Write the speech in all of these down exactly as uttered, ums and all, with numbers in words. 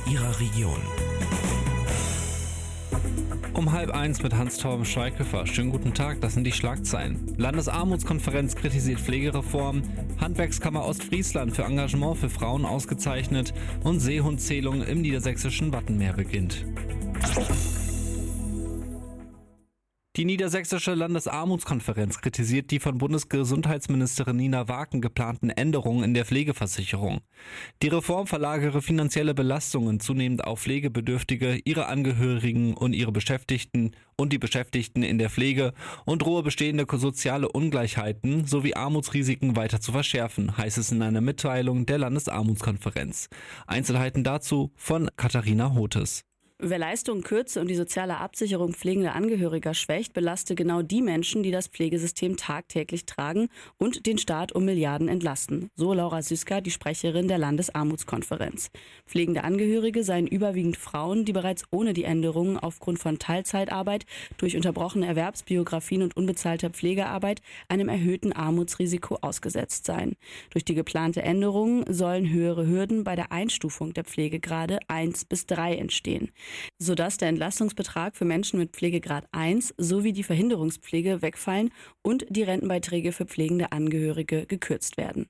Ihrer Region. Um halb eins mit Hans-Torben Schweighöfer. Schönen guten Tag, das sind die Schlagzeilen. Landesarmutskonferenz kritisiert Pflegereform, Handwerkskammer Ostfriesland für Engagement für Frauen ausgezeichnet und Seehundzählung im niedersächsischen Wattenmeer beginnt. Die Niedersächsische Landesarmutskonferenz kritisiert die von Bundesgesundheitsministerin Nina Waken geplanten Änderungen in der Pflegeversicherung. Die Reform verlagere finanzielle Belastungen zunehmend auf Pflegebedürftige, ihre Angehörigen und ihre Beschäftigten und die Beschäftigten in der Pflege und drohe bestehende soziale Ungleichheiten sowie Armutsrisiken weiter zu verschärfen, heißt es in einer Mitteilung der Landesarmutskonferenz. Einzelheiten dazu von Katharina Hotes. Wer Leistungen kürze und die soziale Absicherung pflegender Angehöriger schwächt, belaste genau die Menschen, die das Pflegesystem tagtäglich tragen und den Staat um Milliarden entlasten. So Laura Süßka, die Sprecherin der Landesarmutskonferenz. Pflegende Angehörige seien überwiegend Frauen, die bereits ohne die Änderungen aufgrund von Teilzeitarbeit, durch unterbrochene Erwerbsbiografien und unbezahlter Pflegearbeit einem erhöhten Armutsrisiko ausgesetzt seien. Durch die geplante Änderung sollen höhere Hürden bei der Einstufung der Pflegegrade eins bis drei entstehen, sodass der Entlastungsbetrag für Menschen mit Pflegegrad eins sowie die Verhinderungspflege wegfallen und die Rentenbeiträge für pflegende Angehörige gekürzt werden.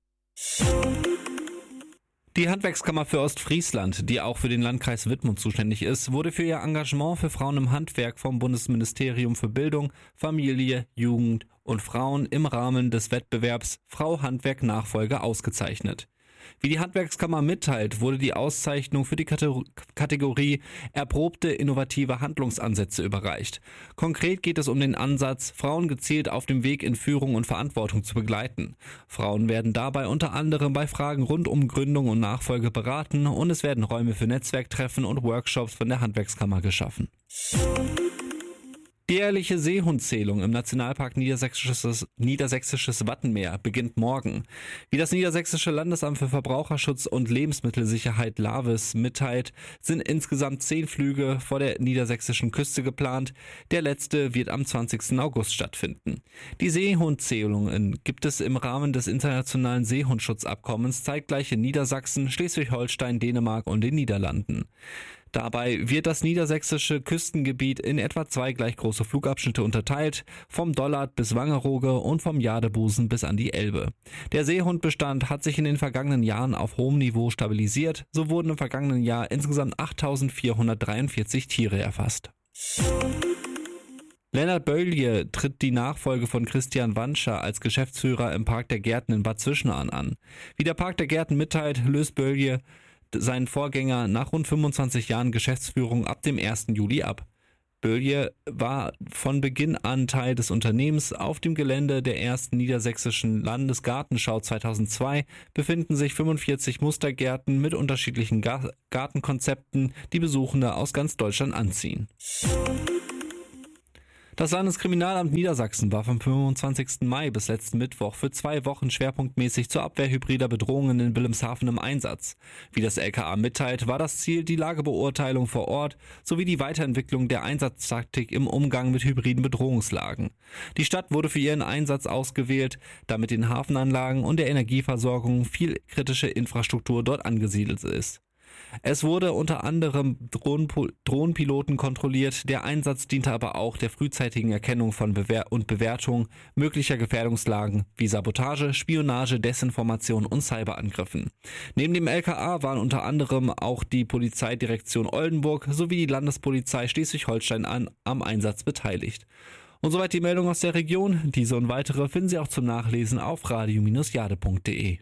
Die Handwerkskammer für Ostfriesland, die auch für den Landkreis Wittmund zuständig ist, wurde für ihr Engagement für Frauen im Handwerk vom Bundesministerium für Bildung, Familie, Jugend und Frauen im Rahmen des Wettbewerbs Frau Handwerk Nachfolge ausgezeichnet. Wie die Handwerkskammer mitteilt, wurde die Auszeichnung für die Kategorie erprobte innovative Handlungsansätze überreicht. Konkret geht es um den Ansatz, Frauen gezielt auf dem Weg in Führung und Verantwortung zu begleiten. Frauen werden dabei unter anderem bei Fragen rund um Gründung und Nachfolge beraten und es werden Räume für Netzwerktreffen und Workshops von der Handwerkskammer geschaffen. Die jährliche Seehundzählung im Nationalpark Niedersächsisches, Niedersächsisches Wattenmeer beginnt morgen. Wie das Niedersächsische Landesamt für Verbraucherschutz und Lebensmittelsicherheit LAVES mitteilt, sind insgesamt zehn Flüge vor der niedersächsischen Küste geplant. Der letzte wird am zwanzigsten August stattfinden. Die Seehundzählungen gibt es im Rahmen des internationalen Seehundschutzabkommens zeitgleich in Niedersachsen, Schleswig-Holstein, Dänemark und den Niederlanden. Dabei wird das niedersächsische Küstengebiet in etwa zwei gleich große Flugabschnitte unterteilt, vom Dollard bis Wangerooge und vom Jadebusen bis an die Elbe. Der Seehundbestand hat sich in den vergangenen Jahren auf hohem Niveau stabilisiert, so wurden im vergangenen Jahr insgesamt achttausendvierhundertdreiundvierzig Tiere erfasst. Lennart Bölje tritt die Nachfolge von Christian Wanscher als Geschäftsführer im Park der Gärten in Bad Zwischenahn an. Wie der Park der Gärten mitteilt, löst Bölje seinen Vorgänger nach rund fünfundzwanzig Jahren Geschäftsführung ab dem ersten Juli ab. Bölje war von Beginn an Teil des Unternehmens. Auf dem Gelände der ersten niedersächsischen Landesgartenschau zweitausendzwei befinden sich fünfundvierzig Mustergärten mit unterschiedlichen Gartenkonzepten, die Besuchende aus ganz Deutschland anziehen. Das Landeskriminalamt Niedersachsen war vom fünfundzwanzigsten Mai bis letzten Mittwoch für zwei Wochen schwerpunktmäßig zur Abwehr hybrider Bedrohungen in Wilhelmshaven im Einsatz. Wie das L K A mitteilt, war das Ziel die Lagebeurteilung vor Ort sowie die Weiterentwicklung der Einsatztaktik im Umgang mit hybriden Bedrohungslagen. Die Stadt wurde für ihren Einsatz ausgewählt, da mit den Hafenanlagen und der Energieversorgung viel kritische Infrastruktur dort angesiedelt ist. Es wurde unter anderem Drohnenpo- Drohnenpiloten kontrolliert, der Einsatz diente aber auch der frühzeitigen Erkennung von Bewer- und Bewertung möglicher Gefährdungslagen wie Sabotage, Spionage, Desinformation und Cyberangriffen. Neben dem L K A waren unter anderem auch die Polizeidirektion Oldenburg sowie die Landespolizei Schleswig-Holstein an, am Einsatz beteiligt. Und soweit die Meldung aus der Region. Diese und weitere finden Sie auch zum Nachlesen auf radio Bindestrich jade Punkt de.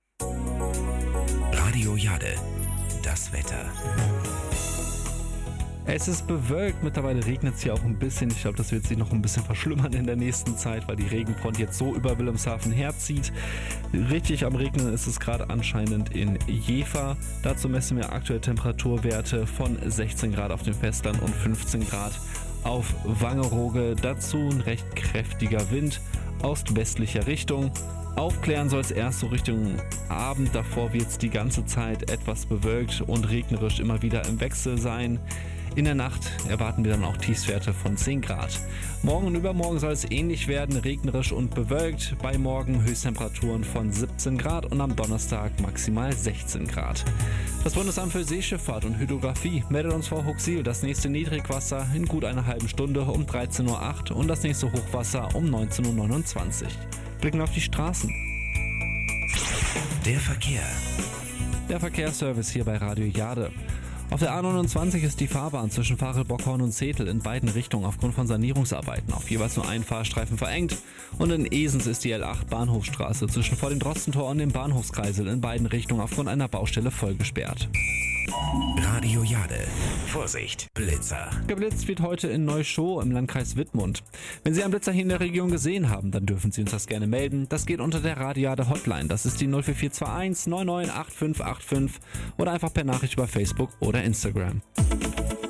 Radio Jade. Das Wetter. Es ist bewölkt, mittlerweile regnet es hier auch ein bisschen. Ich glaube, das wird sich noch ein bisschen verschlimmern in der nächsten Zeit, weil die Regenfront jetzt so über Wilhelmshaven herzieht. Richtig am Regnen ist es gerade anscheinend in Jever. Dazu messen wir aktuelle Temperaturwerte von sechzehn Grad auf dem Festland und fünfzehn Grad auf Wangerooge. Dazu ein recht kräftiger Wind aus westlicher Richtung. Aufklären soll es erst so Richtung Abend, davor wird es die ganze Zeit etwas bewölkt und regnerisch immer wieder im Wechsel sein. In der Nacht erwarten wir dann auch Tiefstwerte von zehn Grad. Morgen und übermorgen soll es ähnlich werden, regnerisch und bewölkt. Bei morgen Höchsttemperaturen von siebzehn Grad und am Donnerstag maximal sechzehn Grad. Das Bundesamt für Seeschifffahrt und Hydrographie meldet uns vor Huxil das nächste Niedrigwasser in gut einer halben Stunde um dreizehn Uhr acht und das nächste Hochwasser um neunzehn Uhr neunundzwanzig. Blicken auf die Straßen. Der Verkehr. Der Verkehrsservice hier bei Radio Jade. Auf der A neunundzwanzig ist die Fahrbahn zwischen Varel-Bockhorn und Zetel in beiden Richtungen aufgrund von Sanierungsarbeiten auf jeweils nur einen Fahrstreifen verengt. Und in Esens ist die L acht Bahnhofstraße zwischen vor dem Drossentor und dem Bahnhofskreisel in beiden Richtungen aufgrund einer Baustelle vollgesperrt. Radio Jade. Vorsicht, Blitzer. Geblitzt wird heute in Neuschow im Landkreis Wittmund. Wenn Sie einen Blitzer hier in der Region gesehen haben, dann dürfen Sie uns das gerne melden. Das geht unter der Radio Jade Hotline. Das ist die null vier vier zwei eins neun neun acht fünf acht fünf oder einfach per Nachricht über Facebook oder Instagram.